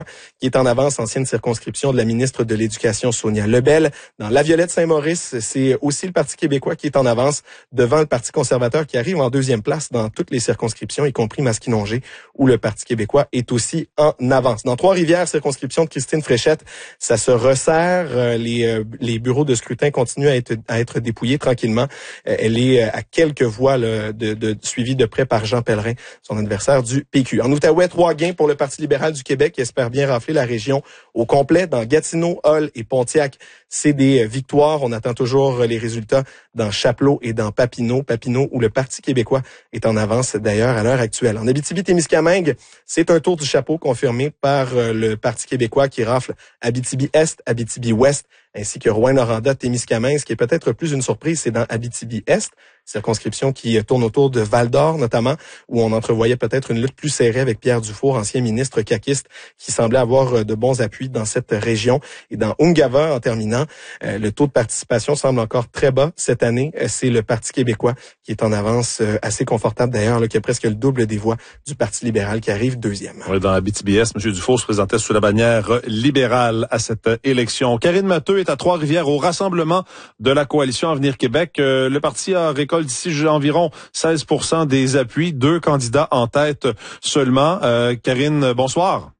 qui est en avance, ancienne circonscription de la ministre de l'Éducation Sonia Lebel. Dans La Violette-Saint-Maurice, c'est aussi le Parti québécois qui est en avance devant le Parti conservateur qui arrive en deuxième place dans toutes les circonscriptions, y compris Masquinongé, où le Parti québécois est aussi en avance. Dans Trois-Rivières, circonscription de Christine Fréchette, ça se resserre. Les bureaux de scrutin continuent à être dépouillés tranquillement. Elle est à quelques voix là, suivie de près par Jean Pellerin, son adversaire du PQ. En Outaouais, 3 gains pour le Parti libéral du Québec qui espère bien rafler la région au complet. Dans Gatineau, Hull et Pontiac, c'est des victoires. On attend toujours les résultats dans Chapleau et dans Papineau. Papineau où le Parti québécois est en avance d'ailleurs à l'heure actuelle. En Abitibi-Témiscamingue, c'est un tour du chapeau confirmé par le Parti québécois qui rafle Abitibi-Est, Abitibi-Ouest, ainsi que Rouyn-Noranda-Témiscamingue. Ce qui est peut-être plus une surprise, c'est dans Abitibi-Est, circonscription qui tourne autour de Val-d'Or notamment, où on entrevoyait peut-être une lutte plus serrée avec Pierre Dufour, ancien ministre caquiste, qui semblait avoir de bons appuis dans cette région. Et dans Ungava, en terminant, le taux de participation semble encore très bas cette année. C'est le Parti québécois qui est en avance assez confortable d'ailleurs, qui a presque le double des voix du Parti libéral qui arrive deuxième. Oui, dans Abitibi-Est, M. Dufour se présentait sous la bannière libérale à cette élection. Karine Matteux est à Trois-Rivières au rassemblement de la coalition Avenir Québec. Le parti récolte d'ici environ 16% des appuis, 2 candidats en tête seulement. Karine, bonsoir.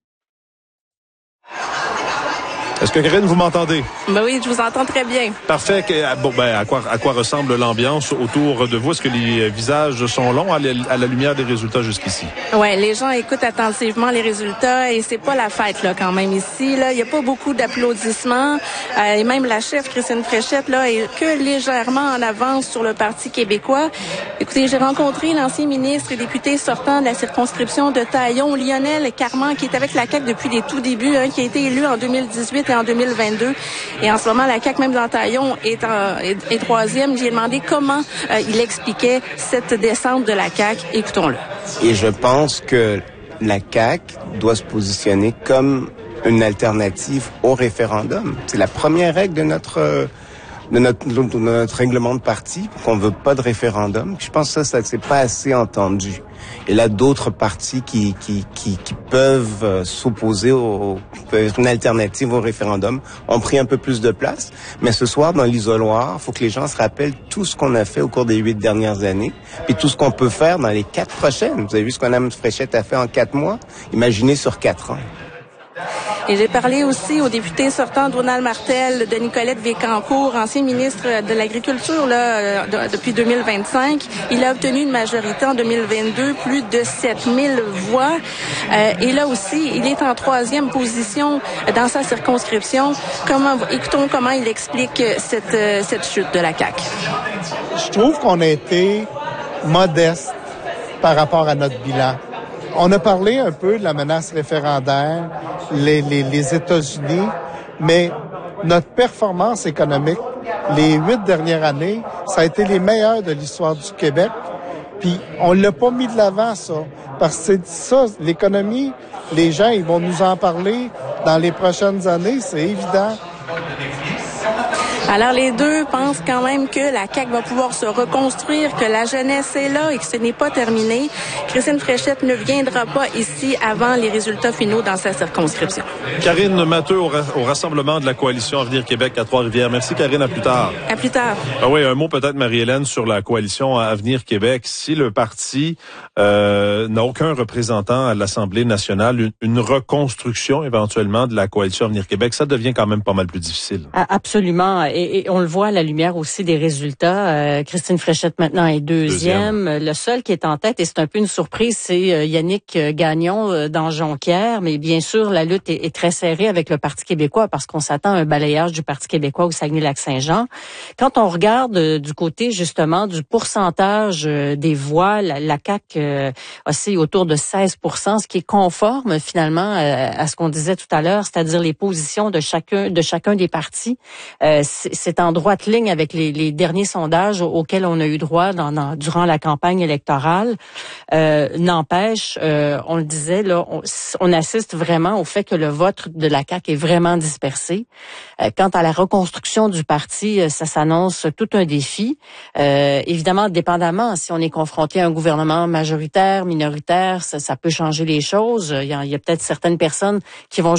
Est-ce que Karine, vous m'entendez? Ben oui, je vous entends très bien. Parfait. Bon, à quoi ressemble l'ambiance autour de vous? Est-ce que les visages sont longs à la lumière des résultats jusqu'ici? Ouais, les gens écoutent attentivement les résultats et c'est pas la fête là quand même ici. Là, il y a pas beaucoup d'applaudissements et même la chef Christine Fréchette là est que légèrement en avance sur le Parti québécois. Écoutez, j'ai rencontré l'ancien ministre et député sortant de la circonscription de Taillon, Lionel Carman, qui est avec la CAQ depuis les tout débuts, qui a été élu en 2018 et en 2022. Et en ce moment, la CAQ, même dans Taillon, est troisième. J'ai demandé comment il expliquait cette descente de la CAQ. Écoutons-le. Et je pense que la CAQ doit se positionner comme une alternative au référendum. C'est la première règle de notre règlement de parti, qu'on veut pas de référendum. Je pense que ça c'est pas assez entendu. Et là, d'autres partis qui peuvent s'opposer une alternative au référendum ont pris un peu plus de place. Mais ce soir, dans l'isoloir, faut que les gens se rappellent tout ce qu'on a fait au cours des 8 dernières années, puis tout ce qu'on peut faire dans les 4 prochaines. Vous avez vu ce qu'on a Fréchette a fait en 4 mois? Imaginez sur 4 ans. Et j'ai parlé aussi au député sortant Donald Martel de Nicolette Vécancourt, ancien ministre de l'Agriculture là, depuis 2025. Il a obtenu une majorité en 2022, plus de 7000 voix. Et là aussi, il est en 3e position dans sa circonscription. Écoutons comment il explique cette chute de la CAQ. Je trouve qu'on a été modeste par rapport à notre bilan. On a parlé un peu de la menace référendaire, les États-Unis, mais notre performance économique, les 8 dernières années, ça a été les meilleures de l'histoire du Québec. Puis on l'a pas mis de l'avant, ça. Parce que c'est ça, l'économie, les gens, ils vont nous en parler dans les prochaines années, c'est évident. Alors, les deux pensent quand même que la CAQ va pouvoir se reconstruire, que la jeunesse est là et que ce n'est pas terminé. Christine Fréchette ne viendra pas ici avant les résultats finaux dans sa circonscription. Karine Matteux au rassemblement de la coalition Avenir Québec à Trois-Rivières. Merci, Karine. À plus tard. À plus tard. Ah oui, un mot peut-être, Marie-Hélène, sur la coalition Avenir Québec. Si le parti n'a aucun représentant à l'Assemblée nationale, une reconstruction éventuellement de la coalition Avenir Québec, ça devient quand même pas mal plus difficile. Absolument. Et on le voit à la lumière aussi des résultats. Christine Fréchette maintenant est deuxième. Le seul qui est en tête, et c'est un peu une surprise, c'est Yannick Gagnon dans Jonquière. Mais bien sûr, la lutte est très serrée avec le Parti québécois parce qu'on s'attend à un balayage du Parti québécois au Saguenay-Lac-Saint-Jean. Quand on regarde du côté justement du pourcentage des voix, la CAQ oscille autour de 16%, ce qui est conforme finalement à ce qu'on disait tout à l'heure, c'est-à-dire les positions de chacun des partis. C'est en droite ligne avec les derniers sondages auxquels on a eu droit durant la campagne électorale. N'empêche, on le disait, là, on assiste vraiment au fait que le vote de la CAQ est vraiment dispersé. Quant à la reconstruction du parti, ça s'annonce tout un défi. Évidemment, dépendamment, si on est confronté à un gouvernement majoritaire, minoritaire, ça peut changer les choses. Il y a peut-être certaines personnes qui vont